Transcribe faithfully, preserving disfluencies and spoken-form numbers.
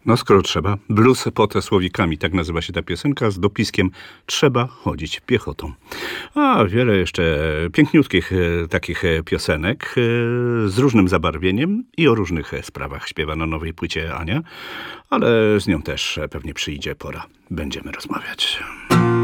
No skoro trzeba. Blues pod słowikami, tak nazywa się ta piosenka, z dopiskiem trzeba chodzić piechotą. A wiele jeszcze piękniutkich e, takich e, piosenek e, z różnym zabarwieniem i o różnych e, sprawach śpiewa na nowej płycie Ania, ale z nią też e, pewnie przyjdzie pora. Będziemy rozmawiać.